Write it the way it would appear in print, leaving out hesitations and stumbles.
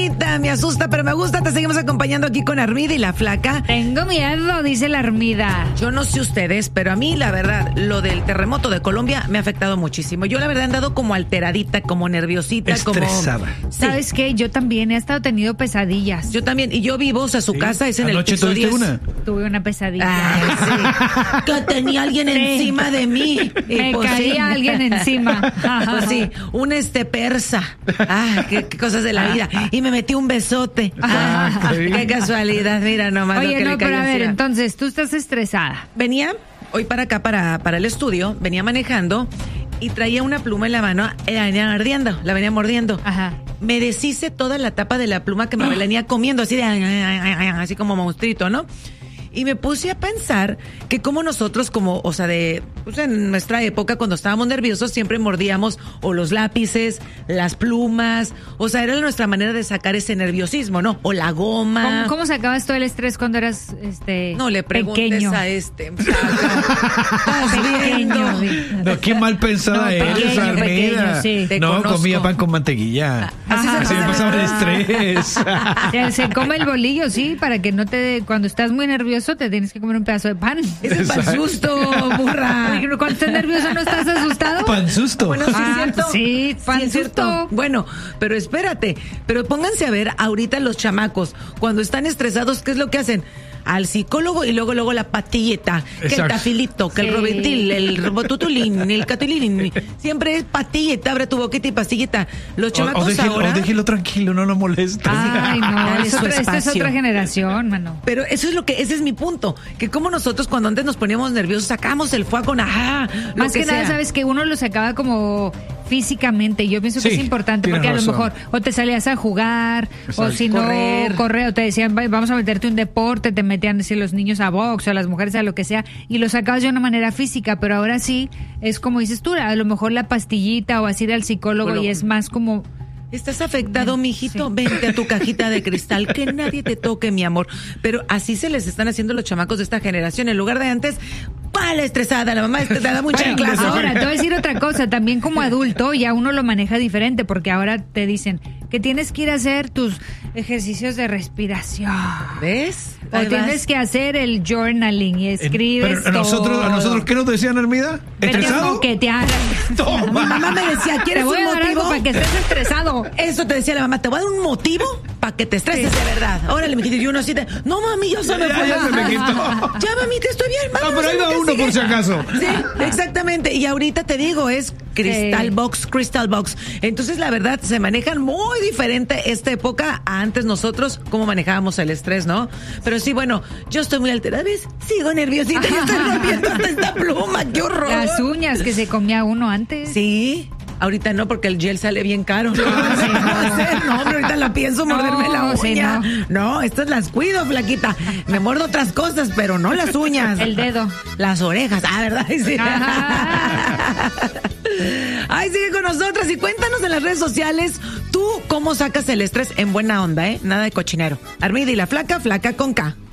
Me asusta, pero me gusta. Te seguimos acompañando aquí con Armida y la Flaca. Tengo miedo, dice la Armida. Yo no sé ustedes, pero a mí, la verdad, lo del terremoto de Colombia me ha afectado muchísimo. Yo, la verdad, he andado como alteradita, como nerviosita, estresada. como... Sí. ¿Sabes qué? Yo también he estado tenido pesadillas. Yo también. Y yo vivo, o sea, su casa es en el ¿Anoche piso tuviste 10. una? Tuve una pesadilla. Ay, sí. Que tenía alguien encima de mí. Y Me pues, sí. caía alguien encima. Pues sí, un persa. Ah, qué cosas de la vida. Y me metí un besote. Qué casualidad, mira nomás. Oye, lo que no, le cayó pero a ver, encima. entonces, tú estás estresada. Venía hoy para acá, para el estudio, venía manejando y traía una pluma en la mano, la venía mordiendo. Ajá. Me deshice toda la tapa de la pluma que me venía comiendo, así de así como monstruito, ¿no? Y me puse a pensar que como nosotros, como, o sea, pues en nuestra época, cuando estábamos nerviosos, siempre mordíamos o los lápices, las plumas, o sea, era nuestra manera de sacar ese nerviosismo, ¿no? O la goma. ¿Cómo sacabas todo el estrés cuando eras No le preguntes pequeño? a Estás viendo. No, qué mal pensada eres, Armida. sí. Te No, conozco. comía pan con mantequilla. Así me pasaba el estrés. Se come el bolillo, sí, para que no te... Cuando estás muy nervioso, te tienes que comer un pedazo de pan. Ese es pan susto, burra. Cuando estás nervioso, ¿no estás asustado? Pan susto. Bueno, sí, es cierto. Sí, pan Sí, es cierto. susto. Bueno, pero espérate. Pero pónganse a ver ahorita los chamacos, cuando están estresados, ¿qué es lo que hacen? Al psicólogo y luego la patilleta, que el Exacto. tafilito, que el robentil, el robotutulín, el catulín. Siempre es patilleta, abre tu boquita y pastilleta. Los chamacos ahora... O déjelo tranquilo, no lo molestes. Ay, no, Dale su esta es espacio. otra generación, mano. Pero ese es mi punto, que como nosotros cuando antes nos poníamos nerviosos sacamos el fuego con lo Más que nada, sea. sabes que uno lo sacaba como físicamente. Yo pienso que Sí, es importante tienes porque a lo razón. mejor o te salías a jugar Exacto. o si no correr o te decían vamos a meterte un deporte, te metían decir los niños a box o las mujeres a lo que sea y lo sacabas de una manera física, pero ahora sí es como dices tú, a lo mejor la pastillita o así ir al psicólogo Bueno, y es más como... Estás afectado, mijito. Sí. Vente a tu cajita de cristal, que nadie te toque, mi amor. Pero así se les están haciendo los chamacos de esta generación. En lugar de antes, ¡pala estresada! La mamá te da mucha Bueno, clase. Ahora, te voy a decir otra cosa, también como adulto ya uno lo maneja diferente porque ahora te dicen que tienes que ir a hacer tus ejercicios de respiración. ¿Ves? O Ahí tienes vas. que hacer el journaling y escribes Pero a nosotros, ¿qué nos decían, Armida? Vete a ¿Estresado? moquetear. Mi Toma. mamá me decía, Te ¿quieres voy un a dar algo motivo? para que estés estresado. Eso te decía la mamá, te voy a dar un motivo para que te estreses de verdad. Órale, mijito, y uno así de, no mami, ya se me fue. Ya se me quitó. Ya mami, que estoy bien. No, vámonos pero ahí a lo va que uno sigue. por si acaso. Sí, exactamente. Y ahorita te digo, es Crystal Box. Entonces, la verdad, se manejan muy diferente esta época a antes nosotros, cómo manejábamos el estrés, ¿no? Pero sí, bueno, yo estoy muy alterada, ¿ves? Sigo nerviosita y estoy rompiendo hasta esta pluma, qué horror. Las uñas que se comía uno antes. Sí. Ahorita no, porque el gel sale bien caro. No, hombre, ahorita la pienso morderme la uña. sí, no, estas las cuido, flaquita. Me muerdo otras cosas, pero no las uñas. El dedo. Las orejas, ¿verdad? Sí. Ay, sigue con nosotras y cuéntanos en las redes sociales, tú cómo sacas el estrés en buena onda, ¿eh? Nada de cochinero. Armida y la Flaca con K.